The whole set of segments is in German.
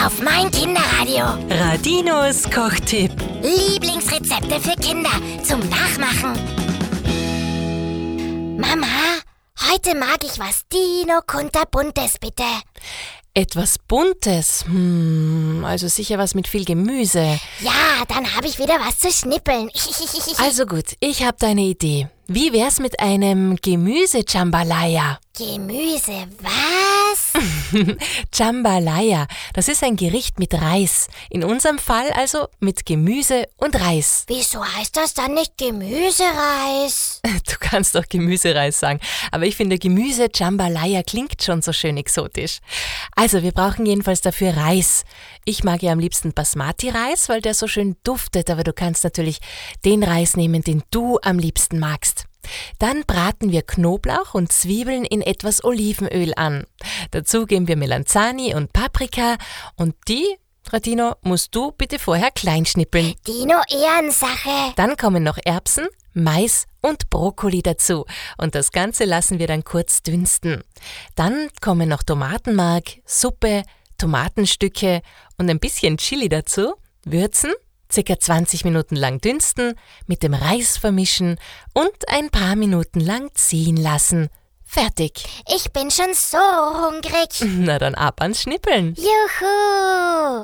auf mein Kinderradio. Radinos Kochtipp. Lieblingsrezepte für Kinder zum Nachmachen. Mama, heute mag ich was Dino-Kunterbuntes, bitte. Etwas Buntes? Also sicher was mit viel Gemüse. Ja, dann habe ich wieder was zu schnippeln. Also gut, ich habe da eine Idee. Wie wär's mit einem Gemüse-Jambalaya? Gemüse, was? Jambalaya, das ist ein Gericht mit Reis. In unserem Fall also mit Gemüse und Reis. Wieso heißt das dann nicht Gemüsereis? Du kannst doch Gemüsereis sagen, aber ich finde Gemüse-Jambalaya klingt schon so schön exotisch. Also wir brauchen jedenfalls dafür Reis. Ich mag ja am liebsten Basmati-Reis, weil der so schön duftet, aber du kannst natürlich den Reis nehmen, den du am liebsten magst. Dann braten wir Knoblauch und Zwiebeln in etwas Olivenöl an. Dazu geben wir Melanzani und Paprika und die, Radino, musst du bitte vorher klein schnippeln. Dino, Ehrensache. Dann kommen noch Erbsen, Mais und Brokkoli dazu und das Ganze lassen wir dann kurz dünsten. Dann kommen noch Tomatenmark, Suppe, Tomatenstücke und ein bisschen Chili dazu, würzen, ca. 20 Minuten lang dünsten, mit dem Reis vermischen und ein paar Minuten lang ziehen lassen. Fertig. Ich bin schon so hungrig. Na dann ab ans Schnippeln. Juhu!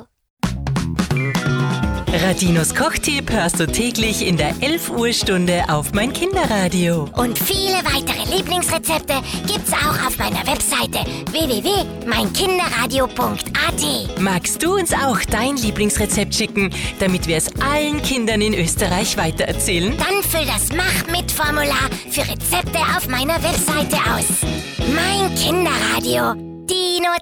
Radinos Kochtipp hörst du täglich in der 11-Uhr-Stunde auf mein Kinderradio. Und viele weitere Lieblingsrezepte gibt's auch auf meiner Webseite www.meinkinderradio.at. Magst du uns auch dein Lieblingsrezept schicken, damit wir es allen Kindern in Österreich weitererzählen? Dann füll das Mach-mit-Formular für Rezepte auf meiner Webseite aus. Mein Kinderradio. Dino